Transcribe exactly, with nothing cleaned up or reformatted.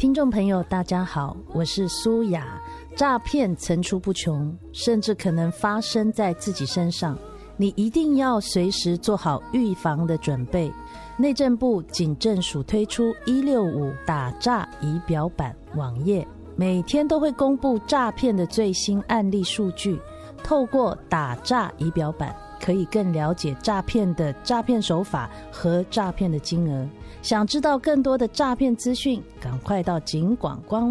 听众朋友大家好，我是苏雅。诈骗层出不穷，甚至可能发生在自己身上，你一定要随时做好预防的准备。内政部警政署推出一六五打诈仪表板网页，每天都会公布诈骗的最新案例数据，透过打诈仪表板可以更了解诈骗的诈骗手法和诈骗的金额。想知道更多的诈骗资讯，赶快到警广官